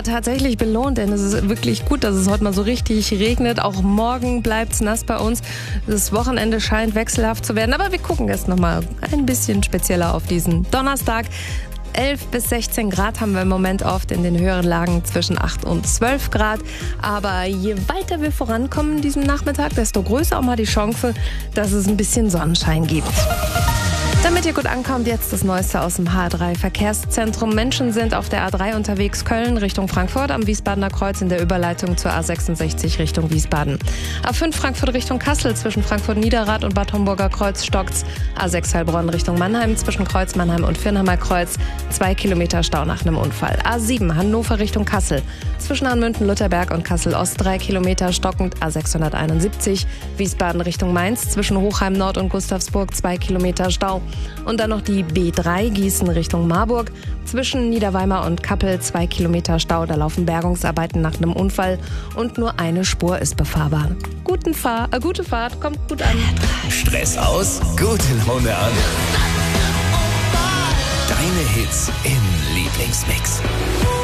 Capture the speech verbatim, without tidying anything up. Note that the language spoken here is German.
Ja, tatsächlich belohnt, denn es ist wirklich gut, dass es heute mal so richtig regnet. Auch morgen bleibt es nass bei uns. Das Wochenende scheint wechselhaft zu werden, aber wir gucken jetzt nochmal ein bisschen spezieller auf diesen Donnerstag. elf bis sechzehn Grad haben wir im Moment oft, in den höheren Lagen zwischen acht und zwölf Grad. Aber je weiter wir vorankommen in diesem Nachmittag, desto größer auch mal die Chance, dass es ein bisschen Sonnenschein gibt. Damit ihr gut ankommt, jetzt das Neueste aus dem H drei Verkehrszentrum. Menschen sind auf der A drei unterwegs, Köln Richtung Frankfurt, am Wiesbadener Kreuz in der Überleitung zur A sechsundsechzig Richtung Wiesbaden. A fünf Frankfurt Richtung Kassel, zwischen Frankfurt-Niederrad und Bad Homburger Kreuz stockt's. A sechs Heilbronn Richtung Mannheim, zwischen Kreuz Mannheim und Firnheimer Kreuz, zwei Kilometer Stau nach einem Unfall. A sieben Hannover Richtung Kassel, zwischen Hanmünden-Lutherberg und Kassel-Ost, drei Kilometer stockend. A sechshunderteinundsiebzig Wiesbaden Richtung Mainz, zwischen Hochheim Nord und Gustavsburg, zwei Kilometer Stau. Und dann noch die B drei Gießen Richtung Marburg. Zwischen Niederweimar und Kappel zwei Kilometer Stau. Da laufen Bergungsarbeiten nach einem Unfall und nur eine Spur ist befahrbar. Guten Fahr äh, gute Fahrt, kommt gut an. Stress aus, gute Laune an. Deine Hits im Lieblingsmix.